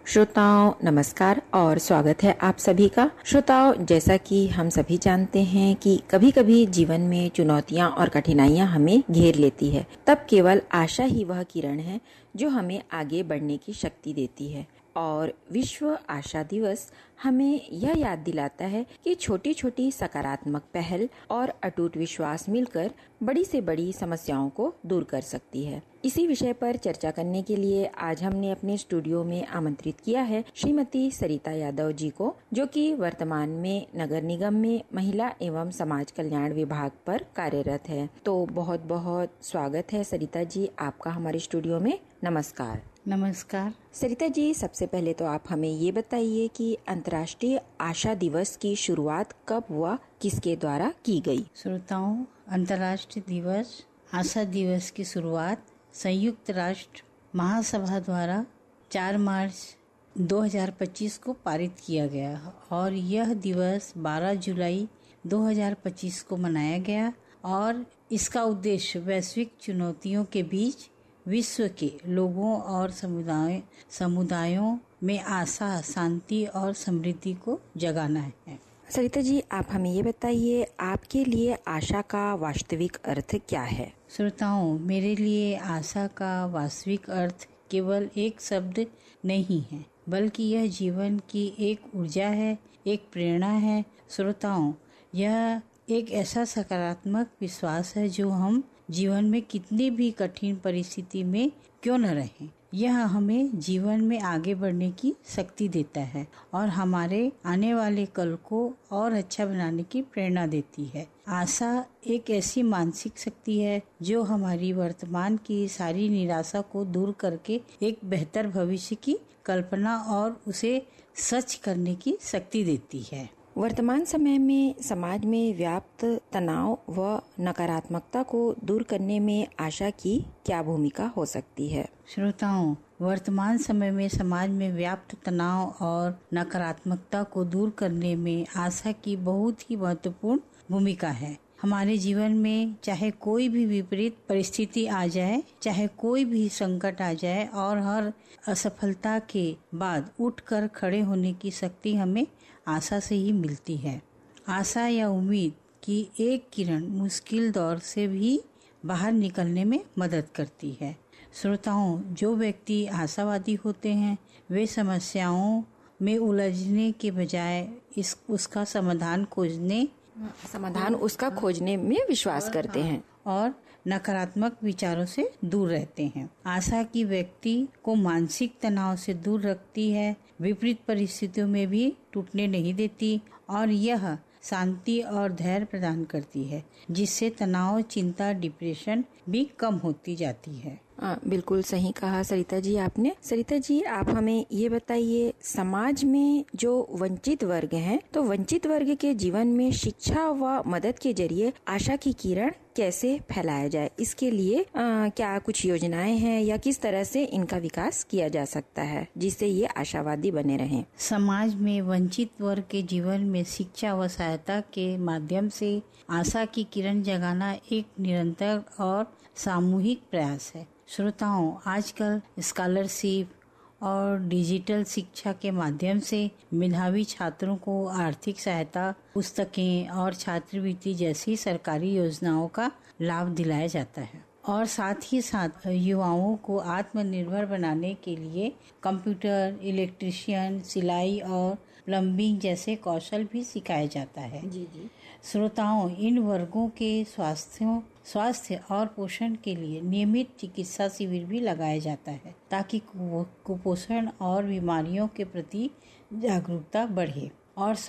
श्रोताओं नमस्कार और स्वागत है आप सभी का। श्रोताओं, जैसा कि हम सभी जानते हैं कि कभी कभी जीवन में चुनौतियां और कठिनाइयां हमें घेर लेती है, तब केवल आशा ही वह किरण है जो हमें आगे बढ़ने की शक्ति देती है। और विश्व आशा दिवस हमें यह याद दिलाता है कि छोटी छोटी सकारात्मक पहल और अटूट विश्वास मिलकर बड़ी से बड़ी समस्याओं को दूर कर सकती है। इसी विषय पर चर्चा करने के लिए आज हमने अपने स्टूडियो में आमंत्रित किया है श्रीमती सरिता यादव जी को, जो कि वर्तमान में नगर निगम में महिला एवं समाज कल्याण विभाग पर कार्यरत है। तो बहुत बहुत स्वागत है सरिता जी आपका हमारे स्टूडियो में। नमस्कार। नमस्कार सरिता जी, सबसे पहले तो आप हमें ये बताइए कि अंतर्राष्ट्रीय आशा दिवस की शुरुआत कब हुआ, किसके द्वारा की गई? श्रोताओं, अंतर्राष्ट्रीय दिवस आशा दिवस की शुरुआत संयुक्त राष्ट्र महासभा द्वारा 4 मार्च 2025 को पारित किया गया और यह दिवस 12 जुलाई 2025 को मनाया गया और इसका उद्देश्य वैश्विक चुनौतियों के बीच विश्व के लोगों और समुदायों में आशा, शांति और समृद्धि को जगाना है। सरिता जी, आप हमें ये बताइए आपके लिए आशा का वास्तविक अर्थ क्या है? श्रोताओं, मेरे लिए आशा का वास्तविक अर्थ केवल एक शब्द नहीं है, बल्कि यह जीवन की एक ऊर्जा है, एक प्रेरणा है। श्रोताओं, यह एक ऐसा सकारात्मक विश्वास है जो हम जीवन में कितनी भी कठिन परिस्थिति में क्यों न रहें, यह हमें जीवन में आगे बढ़ने की शक्ति देता है और हमारे आने वाले कल को और अच्छा बनाने की प्रेरणा देती है। आशा एक ऐसी मानसिक शक्ति है जो हमारी वर्तमान की सारी निराशा को दूर करके एक बेहतर भविष्य की कल्पना और उसे सच करने की शक्ति देती है। वर्तमान समय में समाज में व्याप्त तनाव व नकारात्मकता को दूर करने में आशा की क्या भूमिका हो सकती है? श्रोताओं, वर्तमान समय में समाज में व्याप्त तनाव और नकारात्मकता को दूर करने में आशा की बहुत ही महत्वपूर्ण भूमिका है। हमारे जीवन में चाहे कोई भी विपरीत परिस्थिति आ जाए, चाहे कोई भी संकट आ जाए और हर असफलता के बाद उठकर खड़े होने की शक्ति हमें आशा से ही मिलती है। आशा या उम्मीद की एक किरण मुश्किल दौर से भी बाहर निकलने में मदद करती है। श्रोताओं, जो व्यक्ति आशावादी होते हैं वे समस्याओं में उलझने के बजाय उसका समाधान खोजने में विश्वास करते हैं और नकारात्मक विचारों से दूर रहते हैं। आशा की व्यक्ति को मानसिक तनाव से दूर रखती है, विपरीत परिस्थितियों में भी टूटने नहीं देती और यह शांति और धैर्य प्रदान करती है, जिससे तनाव, चिंता, डिप्रेशन भी कम होती जाती है। बिल्कुल सही कहा सरिता जी आपने। सरिता जी, आप हमें ये बताइए समाज में जो वंचित वर्ग हैं, तो वंचित वर्ग के जीवन में शिक्षा व मदद के जरिए आशा की किरण कैसे फैलाया जाए, इसके लिए क्या कुछ योजनाएं हैं या किस तरह से इनका विकास किया जा सकता है जिससे ये आशावादी बने रहें? समाज में वंचित वर्ग के जीवन में शिक्षा व सहायता के माध्यम से आशा की किरण जगाना एक निरंतर और सामूहिक प्रयास है। श्रोताओं, आजकल स्कॉलरशिप और डिजिटल शिक्षा के माध्यम से मेधावी छात्रों को आर्थिक सहायता, पुस्तकें और छात्रवृत्ति जैसी सरकारी योजनाओं का लाभ दिलाया जाता है और साथ ही साथ युवाओं को आत्मनिर्भर बनाने के लिए कंप्यूटर, इलेक्ट्रीशियन, सिलाई और प्लम्बिंग जैसे कौशल भी सिखाया जाता है। जी जी। श्रोताओं, इन वर्गों के स्वास्थ्य और पोषण के लिए नियमित चिकित्सा शिविर भी लगाया जाता है ताकि कुपोषण और बीमारियों के प्रति जागरूकता बढ़े और